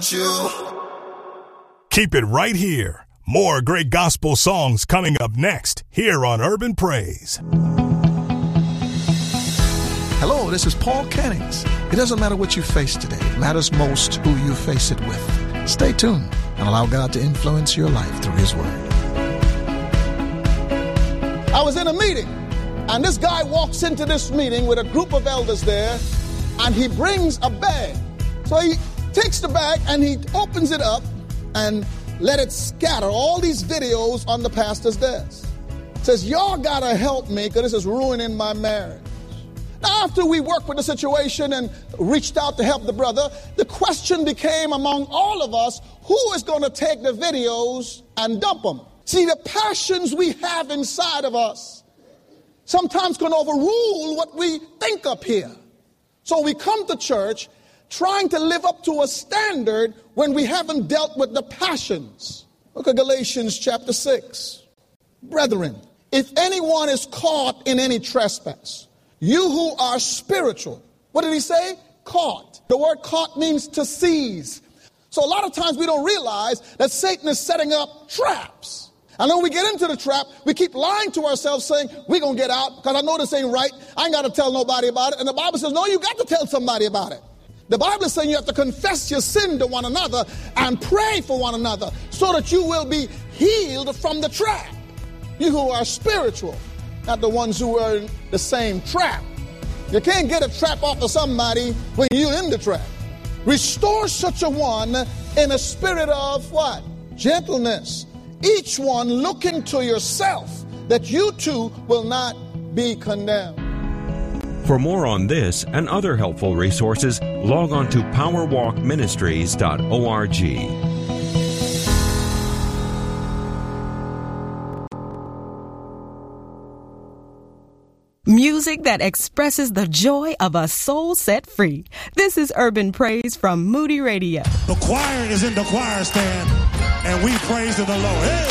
Keep it right here. More great gospel songs coming up next here on Urban Praise. Hello, this is Paul Cannings. It doesn't matter what you face today. It matters most who you face it with. Stay tuned and allow God to influence your life through His Word. I was in a meeting, and this guy walks into this meeting with a group of elders there, and he brings a bag. So he takes the bag and he opens it up and let it scatter all these videos on the pastor's desk. Says, y'all gotta help me because this is ruining my marriage. Now, after we worked with the situation and reached out to help the brother, the question became among all of us, who is going to take the videos and dump them? See, the passions we have inside of us sometimes can overrule what we think up here. So we come to church trying to live up to a standard when we haven't dealt with the passions. Look at Galatians chapter 6. Brethren, if anyone is caught in any trespass, you who are spiritual, what did he say? Caught. The word caught means to seize. So a lot of times we don't realize that Satan is setting up traps. And when we get into the trap, we keep lying to ourselves saying, we're going to get out because I know this ain't right. I ain't got to tell nobody about it. And the Bible says, no, you got to tell somebody about it. The Bible is saying you have to confess your sin to one another and pray for one another so that you will be healed from the trap. You who are spiritual, not the ones who are in the same trap. You can't get a trap off of somebody when you're in the trap. Restore such a one in a spirit of what? Gentleness. Each one looking to yourself that you too will not be condemned. For more on this and other helpful resources, log on to powerwalkministries.org. Music that expresses the joy of a soul set free. This is Urban Praise from Moody Radio. The choir is in the choir stand, and we praise the Lord. Hey!